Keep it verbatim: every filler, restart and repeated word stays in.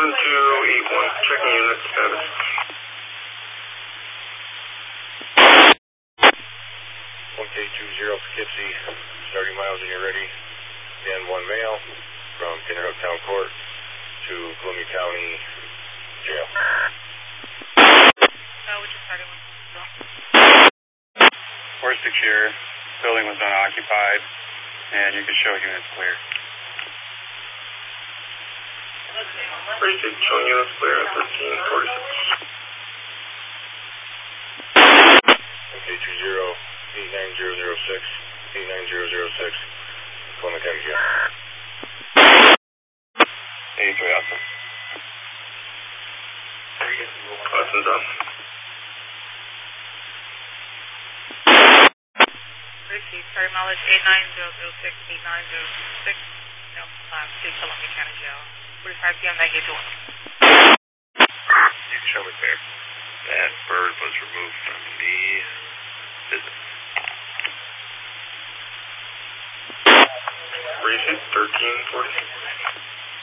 seven two eight one, checking unit status. one K two zero Poughkeepsie, starting miles when you're ready. And one mail from Kinderhook Town Court to Columbia County Jail. Uh, which is starting one. We're secure. Building was unoccupied, and you can show units clear. Appreciate showing units clear at thirteen forty-six. Okay, two zero eight nine zero zero six, eight nine zero zero six, Columbia County Jail. eighty-three, Austin. Austin's up. Receive, sorry, mileage eight nine zero zero six, eight nine zero six, no, um, to Columbia County Jail. forty-five P M that gate one. You can show me clear. That bird was removed from the visit. Receive thirteen forty-six.